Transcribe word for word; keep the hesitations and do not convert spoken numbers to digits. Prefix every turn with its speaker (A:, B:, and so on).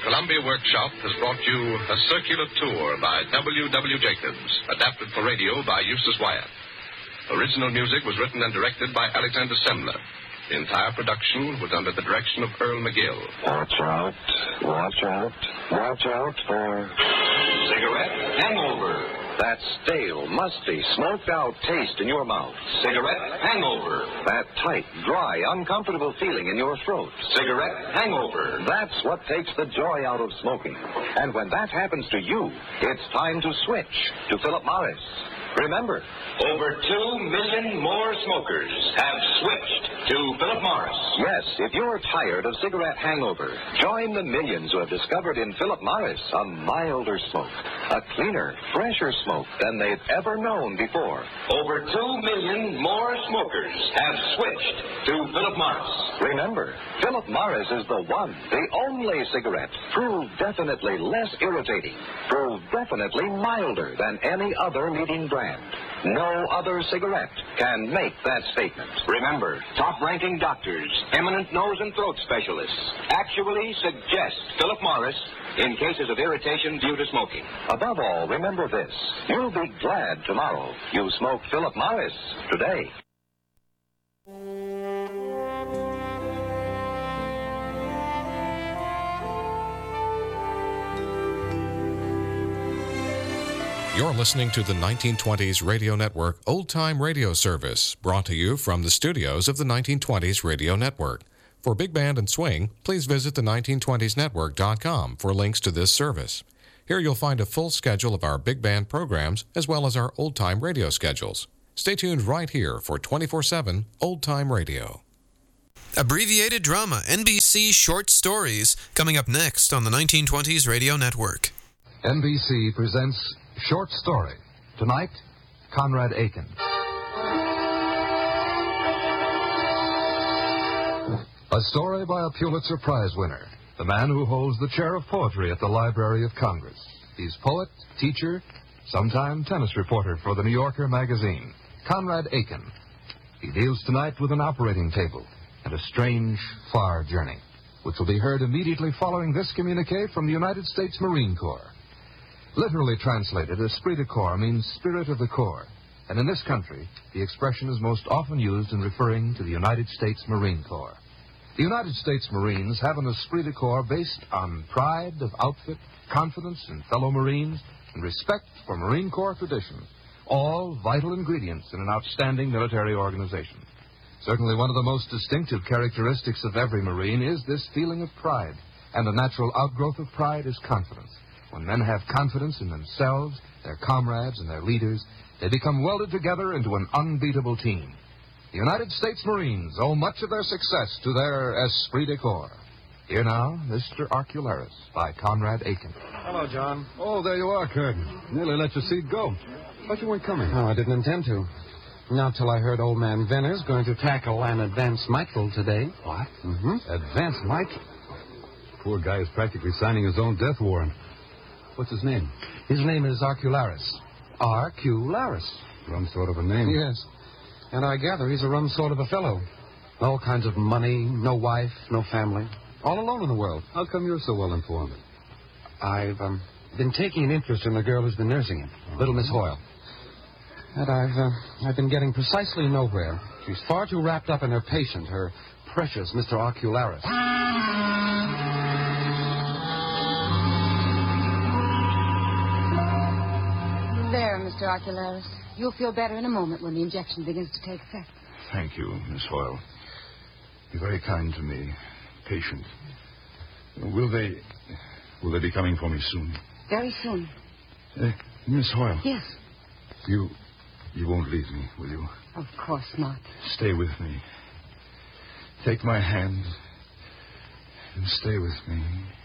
A: Columbia Workshop has brought you A Circular Tour by W W Jacobs, adapted for radio by Eustace Wyatt. Original music was written and directed by Alexander Semler. The entire production was under the direction of Earl McGill.
B: Watch out, watch out, watch out for
C: cigarette hangover. That stale, musty, smoked-out taste in your mouth. Cigarette hangover. That tight, dry, uncomfortable feeling in your throat. Cigarette hangover. That's what takes the joy out of smoking. And when that happens to you, it's time to switch to Philip Morris. Remember, over two million more smokers have switched to Philip Morris. Yes, if you're tired of cigarette hangover, join the millions who have discovered in Philip Morris a milder smoke, a cleaner, fresher smoke than they've ever known before. Over two million more smokers have switched to Philip Morris. Remember, Philip Morris is the one, the only cigarette proved definitely less irritating, proved definitely milder than any other leading brand. No other cigarette can make that statement. Remember, top-ranking doctors, eminent nose and throat specialists actually suggest Philip Morris in cases of irritation due to smoking. Above all, remember this. You'll be glad tomorrow you smoked Philip Morris today.
D: You're listening to the nineteen twenties Radio Network Old Time Radio Service, brought to you from the studios of the nineteen twenties Radio Network. For Big Band and Swing, please visit the nineteen twenties network dot com for links to this service. Here you'll find a full schedule of our big band programs as well as our old-time radio schedules. Stay tuned right here for twenty-four seven Old Time Radio.
E: Abbreviated drama, N B C short stories, coming up next on the nineteen twenties Radio Network.
F: N B C presents Short Story. Tonight, Conrad Aiken. A story by a Pulitzer Prize winner, the man who holds the chair of poetry at the Library of Congress. He's poet, teacher, sometime tennis reporter for the New Yorker magazine, Conrad Aiken. He deals tonight with an operating table and a strange, far journey, which will be heard immediately following this communique from the United States Marine Corps. Literally translated, esprit de corps means spirit of the Corps, and in this country, the expression is most often used in referring to the United States Marine Corps. The United States Marines have an esprit de corps based on pride of outfit, confidence in fellow Marines, and respect for Marine Corps tradition, all vital ingredients in an outstanding military organization. Certainly one of the most distinctive characteristics of every Marine is this feeling of pride, and the natural outgrowth of pride is confidence. When men have confidence in themselves, their comrades, and their leaders, they become welded together into an unbeatable team. The United States Marines owe much of their success to their esprit de corps. Here now, Mister Arcularis by Conrad Aiken.
G: Hello, John.
H: Oh, there you are, Kurt. Nearly let your seat go. Thought you weren't coming.
G: Oh, I didn't intend to. Not till I heard old man Venner's going to tackle an advanced mitral today.
H: What?
G: Mm-hmm.
H: Advanced mitral? Poor guy is practically signing his own death warrant. What's his name?
G: His name is Arcularis. R Q Laris.
H: Rum sort of a name.
G: Yes. And I gather he's a rum sort of a fellow. All kinds of money, no wife, no family. All alone in the world.
H: How come you're so well informed?
G: I've um, been taking an interest in the girl who's been nursing him,
H: Oh.
G: little Miss Hoyle. And I've, uh, I've been getting precisely nowhere. She's far too wrapped up in her patient, her precious Mister Arcularis.
I: There, Mister Arcularis. You'll feel better in a moment when the injection begins to take effect.
H: Thank you, Miss Hoyle. You're very kind to me. Patient. Will they... Will they be coming for me soon?
I: Very soon.
H: Uh, Miss Hoyle.
I: Yes.
H: You... You won't leave me, will you?
I: Of course not.
H: Stay with me. Take my hand and stay with me.